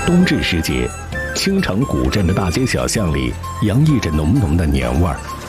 冬至时节，青城古镇的大街小巷里洋溢着浓浓的年味儿。